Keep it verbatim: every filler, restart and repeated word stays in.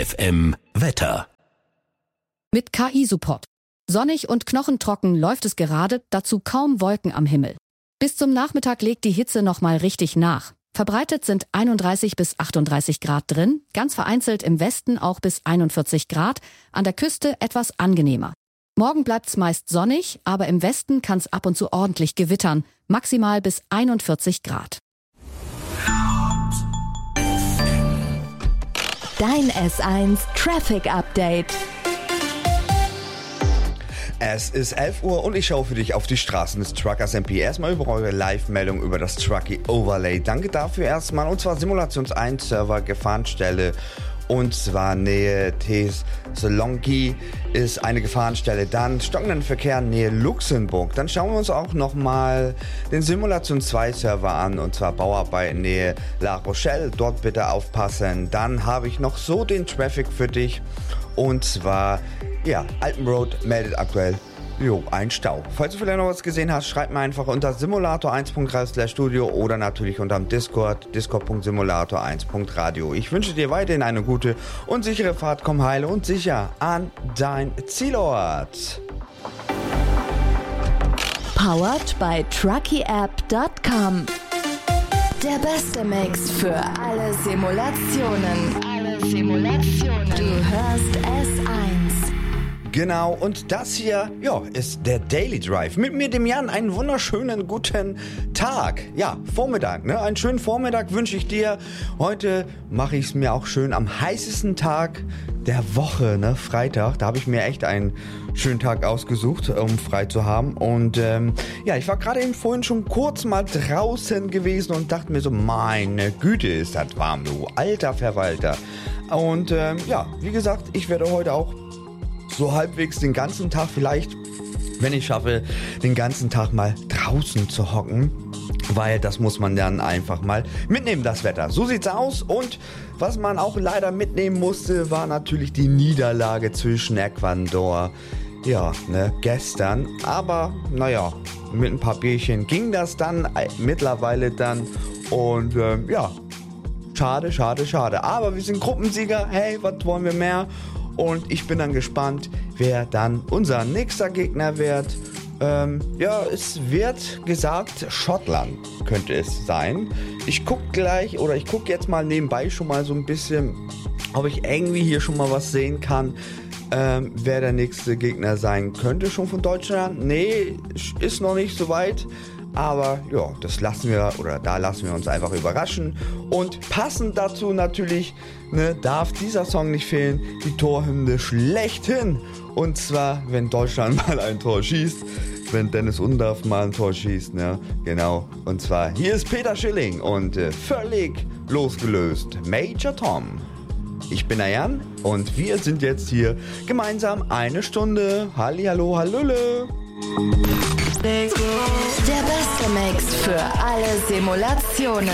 F M Wetter. Mit K I-Support. Sonnig und knochentrocken läuft es gerade, dazu kaum Wolken am Himmel. Bis zum Nachmittag legt die Hitze nochmal richtig nach. Verbreitet sind einunddreißig bis achtunddreißig Grad drin, ganz vereinzelt im Westen auch bis einundvierzig Grad, an der Küste etwas angenehmer. Morgen bleibt's meist sonnig, aber im Westen kann's ab und zu ordentlich gewittern, maximal bis einundvierzig Grad. Dein S eins Traffic Update. Es ist elf Uhr und ich schaue für dich auf die Straßen des Truckers M P. Erstmal über eure Live-Meldung über das Truckee Overlay. Danke dafür erstmal. Und zwar Simulations eins Server Gefahrenstelle. Und zwar Nähe Thessaloniki ist eine Gefahrenstelle. Dann stockenden Verkehr Nähe Luxemburg. Dann schauen wir uns auch nochmal den Simulation zwei Server an. Und zwar Bauarbeit Nähe La Rochelle. Dort bitte aufpassen. Dann habe ich noch so den Traffic für dich. Und zwar, ja, Alpenroad meldet aktuell Jo, ein Stau. Falls du vielleicht noch was gesehen hast, schreib mir einfach unter simulator eins punkt drei slash studio oder natürlich unterm Discord, discord punkt simulator eins punkt radio. Ich wünsche dir weiterhin eine gute und sichere Fahrt. Komm heile und sicher an dein Zielort. Powered by truckee app dot com. Der beste Mix für alle Simulationen. Alle Simulationen. Du hörst S eins. Genau, und das hier, ja, ist der Daily Drive. Mit mir, dem Jan, einen wunderschönen guten Tag. Ja, Vormittag, ne? Einen schönen Vormittag wünsche ich dir. Heute mache ich es mir auch schön am heißesten Tag der Woche, ne? Freitag. Da habe ich mir echt einen schönen Tag ausgesucht, um frei zu haben. Und ähm, ja, ich war gerade eben vorhin schon kurz mal draußen gewesen und dachte mir so, meine Güte, ist das warm, du alter Verwalter. Und ähm, ja, wie gesagt, ich werde heute auch so halbwegs den ganzen Tag vielleicht, wenn ich schaffe, den ganzen Tag mal draußen zu hocken, weil das muss man dann einfach mal mitnehmen, das Wetter. So sieht's aus und was man auch leider mitnehmen musste, war natürlich die Niederlage zwischen Ecuador, ja, ne, gestern, aber naja, mit ein paar Bierchen ging das dann äh, mittlerweile dann und ähm, ja, schade, schade, schade, aber wir sind Gruppensieger, hey, was wollen wir mehr? Und ich bin dann gespannt, wer dann unser nächster Gegner wird. Ähm, ja, es wird gesagt, Schottland könnte es sein. Ich gucke gleich, oder ich gucke jetzt mal nebenbei schon mal so ein bisschen, ob ich irgendwie hier schon mal was sehen kann, ähm, wer der nächste Gegner sein könnte. Schon von Deutschland? Nee, ist noch nicht so weit. Aber ja, das lassen wir, oder da lassen wir uns einfach überraschen. Und passend dazu natürlich, ne, darf dieser Song nicht fehlen, die Torhymne schlechthin. Und zwar, wenn Deutschland mal ein Tor schießt, wenn Dennis Undaff mal ein Tor schießt, ne, genau. Und zwar, hier ist Peter Schilling und äh, völlig losgelöst, Major Tom. Ich bin der Jan und wir sind jetzt hier gemeinsam eine Stunde. Hallihallo, hallöle. Der beste Mix für alle Simulationen.